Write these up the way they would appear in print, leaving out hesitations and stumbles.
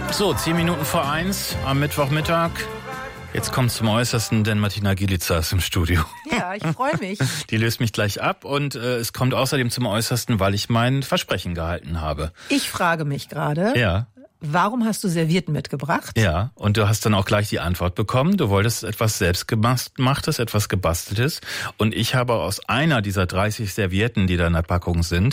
So, 10 Minuten vor 1 am Mittwochmittag. Jetzt kommt zum Äußersten, denn Martina Gielica ist im Studio. Ja, ich freue mich. Die löst mich gleich ab und es kommt außerdem zum Äußersten, weil ich mein Versprechen gehalten habe. Ich frage mich gerade, Ja. Warum hast du Servietten mitgebracht? Ja, und du hast dann auch gleich die Antwort bekommen. Du wolltest etwas selbstgemachtes, etwas gebasteltes. Und ich habe aus einer dieser 30 Servietten, die da in der Packung sind,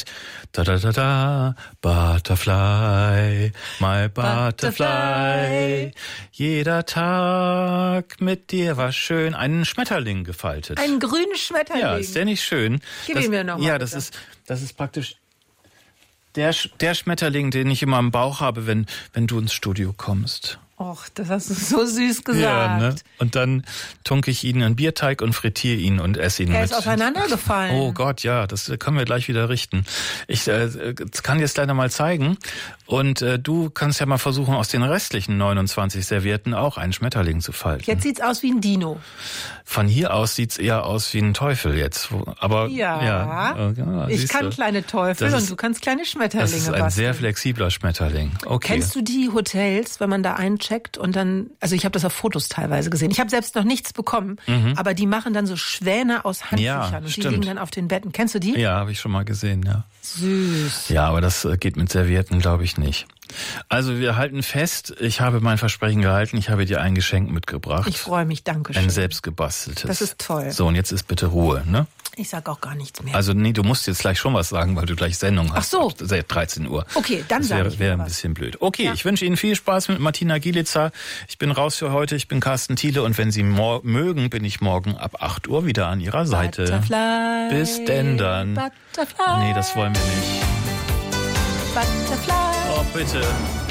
Butterfly, my Butterfly, jeder Tag mit dir war schön, einen Schmetterling gefaltet. Einen grünen Schmetterling. Ja, ist der nicht schön? Gib ihn mir noch mal. Ja, das ist praktisch der Schmetterling, den ich immer im Bauch habe, wenn du ins Studio kommst. Och, das hast du so süß gesagt. Ja, ne? Und dann tunke ich ihn in Bierteig und frittiere ihn und esse ihn Er mit. ist auseinandergefallen. Oh Gott, ja, das können wir gleich wieder richten. Ich kann dir es leider mal zeigen. Und du kannst ja mal versuchen, aus den restlichen 29 Servietten auch einen Schmetterling zu falten. Jetzt sieht's aus wie ein Dino. Von hier aus sieht's eher aus wie ein Teufel jetzt. Aber ja ich kann kleine Teufel und du kannst kleine Schmetterlinge basteln. Das ist ein sehr flexibler Schmetterling. Okay. Kennst du die Hotels, wenn man da eincheckt und dann, also ich habe das auf Fotos teilweise gesehen. Ich habe selbst noch nichts bekommen, aber die machen dann so Schwäne aus Handtüchern und die liegen dann auf den Betten. Kennst du die? Ja, habe ich schon mal gesehen, ja. Süß. Ja, aber das geht mit Servietten, glaube ich, nicht. Also wir halten fest, ich habe mein Versprechen gehalten, ich habe dir ein Geschenk mitgebracht. Ich freue mich, danke schön. Ein selbstgebasteltes. Das ist toll. So, und jetzt ist bitte Ruhe, ne? Ich sag auch gar nichts mehr. Also nee, du musst jetzt gleich schon was sagen, weil du gleich Sendung hast. Ach so. Seit 13 Uhr. Okay, dann sage ich Das wäre ein bisschen blöd. Okay, ja. Ich wünsche Ihnen viel Spaß mit Martina Gielica. Ich bin raus für heute, ich bin Carsten Thiele und wenn Sie mögen, bin ich morgen ab 8 Uhr wieder an Ihrer Seite. Butterfly, bis denn dann. Butterfly. Nee, das wollen wir nicht. Butterfly. Oh, bitte.